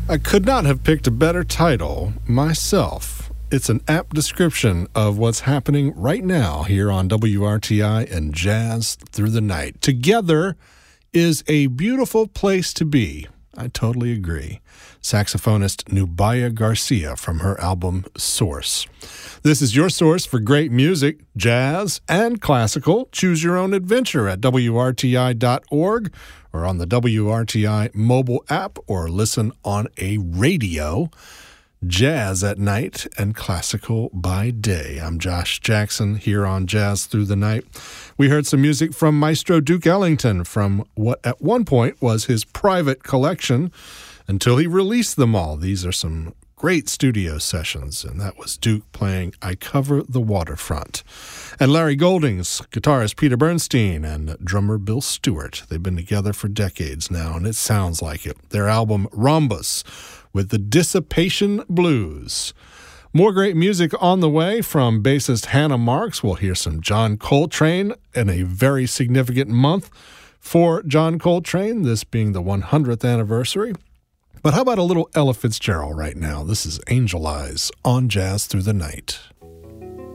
I could not have picked a better title myself. It's an apt description of what's happening right now here on WRTI and Jazz Through the Night. Together is a beautiful place to be. I totally agree. Saxophonist Nubia Garcia from her album Source. This is your source for great music, jazz, and classical. Choose your own adventure at WRTI.org or on the WRTI mobile app or listen on a radio. Jazz at night and classical by day. I'm Josh Jackson here on Jazz Through the Night. We heard some music from Maestro Duke Ellington from what at one point was his private collection until he released them all. These are some great studio sessions, and that was Duke playing I Cover the Waterfront. And Larry Golding's guitarist Peter Bernstein and drummer Bill Stewart. They've been together for decades now, and it sounds like it. Their album Rhombus with the Dissipation Blues. More great music on the way from bassist Hannah Marks. We'll hear some John Coltrane in a very significant month for John Coltrane, this being the 100th anniversary. But how about a little Ella Fitzgerald right now? This is Angel Eyes on Jazz Through the Night.